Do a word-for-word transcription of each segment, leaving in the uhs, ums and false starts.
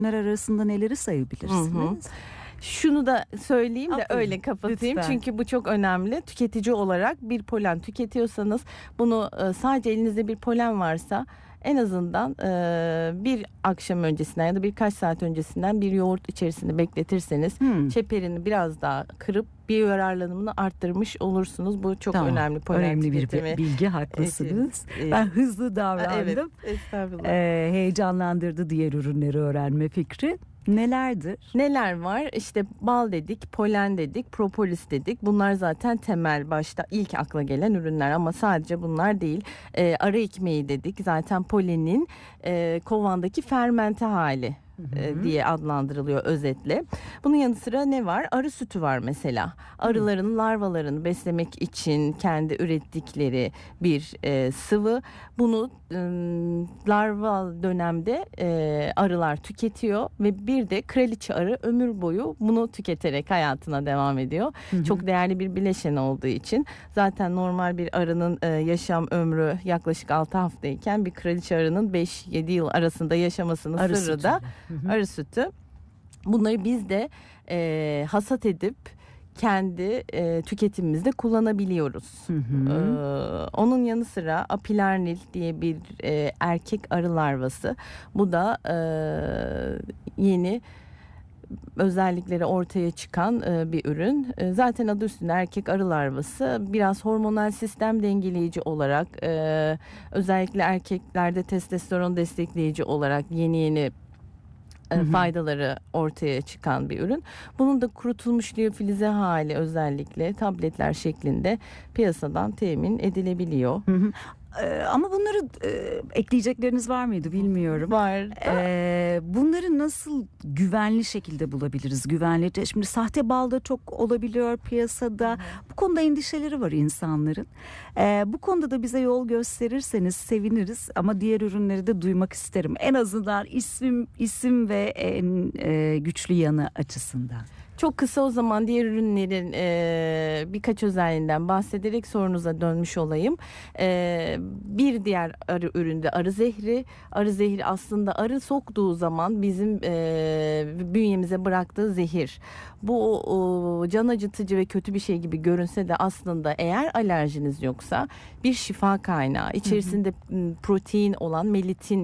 arasında neleri sayabilirsiniz? Hı hı. Şunu da söyleyeyim de Aferin. öyle kapatayım. Lütfen. Çünkü bu çok önemli. Tüketici olarak bir polen tüketiyorsanız bunu sadece elinizde bir polen varsa en azından e, bir akşam öncesinden ya da birkaç saat öncesinden bir yoğurt içerisinde bekletirseniz hmm. çeperini biraz daha kırıp bir yararlanımını arttırmış olursunuz. Bu çok tamam. önemli. Polen önemli tüketimi. bir bilgi, haklısınız. Evet. Ben hızlı davrandım. Evet, estağfurullah. Ee, heyecanlandırdı diğer ürünleri öğrenme fikri. Nelerdir? Neler var? İşte bal dedik, polen dedik, propolis dedik. Bunlar zaten temel başta ilk akla gelen ürünler ama sadece bunlar değil. E, arı ekmeği dedik. Zaten polenin e, kovandaki fermente hali. Hı-hı. diye adlandırılıyor özetle. Bunun yanı sıra ne var? Arı sütü var mesela. Arıların Hı. larvalarını beslemek için kendi ürettikleri bir e, sıvı. Bunu e, larval dönemde e, arılar tüketiyor ve bir de kraliçe arı ömür boyu bunu tüketerek hayatına devam ediyor. Hı-hı. Çok değerli bir bileşen olduğu için zaten normal bir arının e, yaşam ömrü yaklaşık altı haftayken bir kraliçe arının beş yedi yıl arasında yaşamasının arı sırrı sütü. da Hı-hı. arı sütü. Bunları biz de e, hasat edip kendi e, tüketimimizde kullanabiliyoruz. Hı hı. Ee, onun yanı sıra apilarnil diye bir e, erkek arı larvası. Bu da e, yeni özellikleri ortaya çıkan e, bir ürün. E, zaten adı üstünde erkek arı larvası. Biraz hormonal sistem dengeleyici olarak e, özellikle erkeklerde testosteron destekleyici olarak yeni yeni Hı hı. faydaları ortaya çıkan bir ürün. Bunun da kurutulmuş liyofilize hali özellikle tabletler şeklinde piyasadan temin edilebiliyor. Hı hı. Ee, ama bunları e, ekleyecekleriniz var mıydı bilmiyorum. Var. Ee, bunları nasıl güvenli şekilde bulabiliriz? Güvenli. Şimdi sahte bal da çok olabiliyor piyasada. Hı hı. Bu konuda endişeleri var insanların. Ee, bu konuda da bize yol gösterirseniz seviniriz. Ama diğer ürünleri de duymak isterim. En azından isim, isim ve en e, güçlü yanı açısından. Çok kısa o zaman diğer ürünlerin e, birkaç özelliğinden bahsederek sorunuza dönmüş olayım. E, bir diğer arı üründe arı zehri. Arı zehri aslında arı soktuğu zaman bizim e, bünyemize bıraktığı zehir. Bu o, can acıtıcı ve kötü bir şey gibi görünse de aslında eğer alerjiniz yoksa bir şifa kaynağı. İçerisinde hı hı. protein olan melitin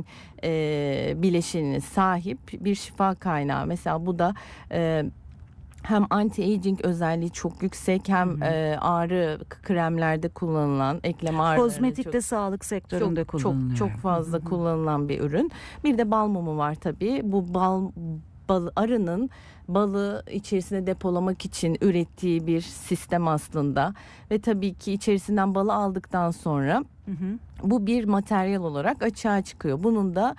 e, bileşenine sahip bir şifa kaynağı. Mesela bu da E, hem anti-aging özelliği çok yüksek hem e, ağrı kremlerde kullanılan eklem ağrıları. Kozmetikte çok, sağlık sektöründe çok, kullanılıyor. Çok çok fazla kullanılan bir ürün. Bir de bal mumu var tabii. Bu bal bal arının balı içerisine depolamak için ürettiği bir sistem aslında ve tabii ki içerisinden balı aldıktan sonra hı hı. bu bir materyal olarak açığa çıkıyor. Bunun da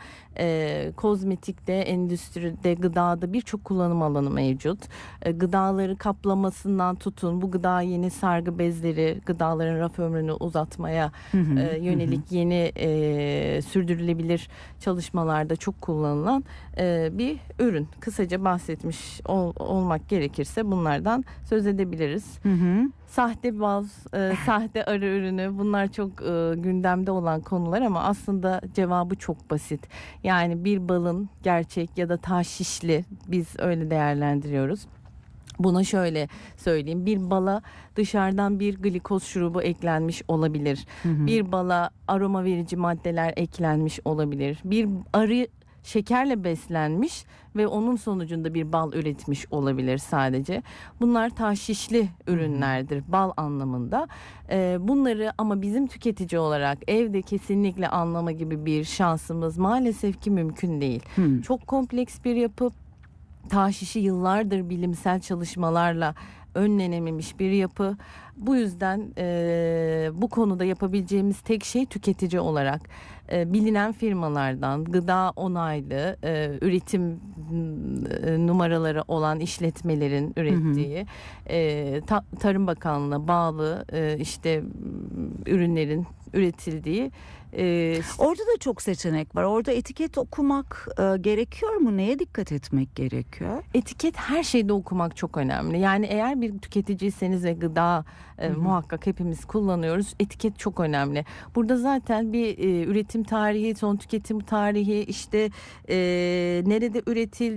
e, kozmetikte, endüstride, gıdada birçok kullanım alanı mevcut. E, gıdaları kaplamasından tutun, bu gıda yeni sargı bezleri, gıdaların raf ömrünü uzatmaya hı hı, e, yönelik hı hı. yeni e, sürdürülebilir çalışmalarda çok kullanılan e, bir ürün. Kısaca bahsetmiş ol, olmak gerekirse bunlardan söz edebiliriz. Hı hı. Sahte bal, e, sahte arı ürünü bunlar çok e, gündemde olan konular ama aslında cevabı çok basit. Yani bir balın gerçek ya da taşişli biz öyle değerlendiriyoruz. Buna şöyle söyleyeyim, bir bala dışarıdan bir glikoz şurubu eklenmiş olabilir. Hı hı. Bir bala aroma verici maddeler eklenmiş olabilir. Bir arı şekerle beslenmiş ve onun sonucunda bir bal üretmiş olabilir sadece. Bunlar taşişli ürünlerdir bal anlamında. Ee, bunları ama bizim tüketici olarak evde kesinlikle anlama gibi bir şansımız maalesef ki mümkün değil. Hmm. Çok kompleks bir yapı. Taşişi yıllardır bilimsel çalışmalarla önlenememiş bir yapı. Bu yüzden e, bu konuda yapabileceğimiz tek şey tüketici olarak e, bilinen firmalardan gıda onaylı e, üretim e, numaraları olan işletmelerin ürettiği, hı hı. E, ta, Tarım Bakanlığı'na bağlı e, işte ürünlerin üretildiği. Ee, Orada da çok seçenek var. Orada etiket okumak e, gerekiyor mu? Neye dikkat etmek gerekiyor? Etiket her şeyde okumak çok önemli. Yani eğer bir tüketiciyseniz ve gıda e, Hı hı. muhakkak hepimiz kullanıyoruz. Etiket çok önemli. Burada zaten bir e, üretim tarihi, son tüketim tarihi, işte e, nerede üretildi,